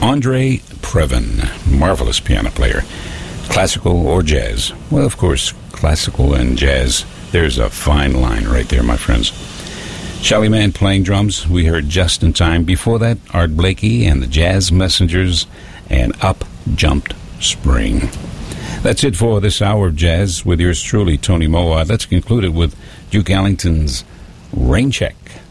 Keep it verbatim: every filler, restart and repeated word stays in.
Andre Previn, marvelous piano player. Classical or jazz? Well, of course, classical and jazz. There's a fine line right there, my friends. Shelly Manne playing drums. We heard Just in Time. Before that, Art Blakey and the Jazz Messengers and Up Jumped Spring. That's it for this hour of jazz with yours truly, Tony Moa. Let's conclude it with Duke Ellington's Rain Check.